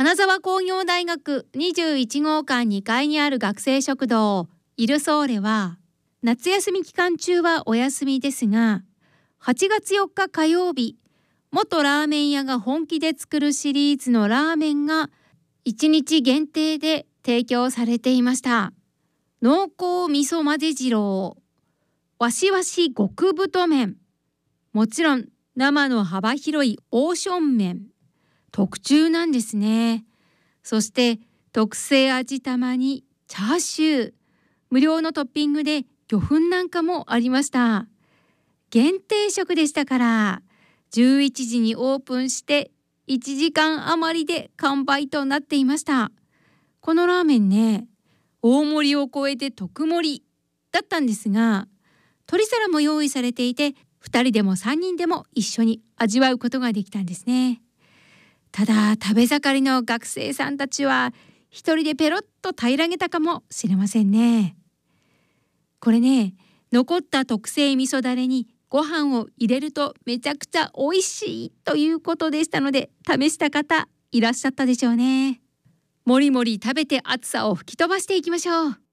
金沢工業大学21号館2階にある学生食堂イルソーレは、夏休み期間中はお休みですが、8月4日火曜日、元ラーメン屋が本気で作るシリーズのラーメンが1日限定で提供されていました。濃厚味噌混ぜ二郎、わしわし極太麺、もちろん生の幅広いオーション麺、特注なんですね。そして特製味玉にチャーシュー、無料のトッピングで魚粉なんかもありました。限定食でしたから、11時にオープンして1時間余りで完売となっていました。このラーメンね、大盛りを超えて特盛りだったんですが、取り皿も用意されていて、2人でも3人でも一緒に味わうことができたんですね。ただ食べ盛りの学生さんたちは一人でペロッと平らげたかもしれませんね。これね、残った特製味噌だれにご飯を入れるとめちゃくちゃ美味しいということでしたので、試した方いらっしゃったでしょうね。もりもり食べて暑さを吹き飛ばしていきましょう。